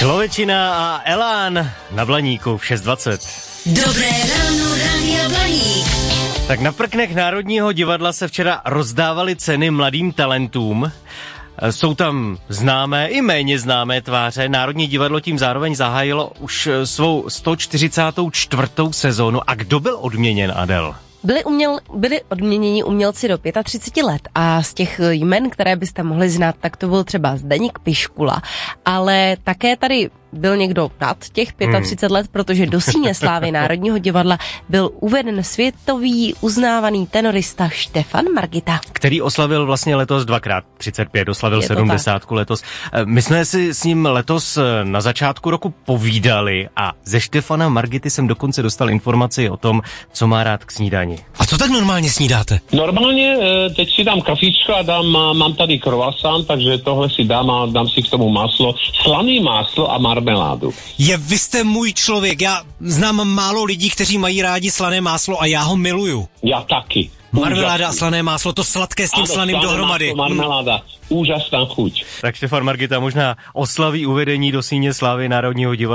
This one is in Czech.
Člověčina a Elán na Blaníku v 6:20. Dobré ráno, Rádia Blaník. Tak na prknech Národního divadla se včera rozdávaly ceny mladým talentům. Jsou tam známé i méně známé tváře. Národní divadlo tím zároveň zahájilo už svou 144. sezónu. A kdo byl odměněn, Adel? Byli odměněni umělci do 35 let a z těch jmen, které byste mohli znát, tak to byl třeba Zdeněk Piškula, ale také tady byl někdo nad těch 35 let, protože do síně slávy Národního divadla byl uveden světový uznávaný tenorista Štefan Margita. Který oslavil vlastně letos 2x35, oslavil 70 letos. My jsme si s ním letos na začátku roku povídali a ze Štefana Margity jsem dokonce dostal informaci o tom, co má rád k snídani. A co tak normálně snídáte? Normálně teď si dám kafičko a mám tady croissant, takže tohle si dám a dám si k tomu máslo, slaný máslo a marmeládu. Vy jste můj člověk, já znám málo lidí, kteří mají rádi slané máslo a já ho miluju. Já taky. Marmeláda a slané máslo, to sladké s tím slaným dohromady. Máslo, marmeláda, úžasná chuť. Tak Štefan Margita možná oslaví uvedení do síně slávy Národního divadla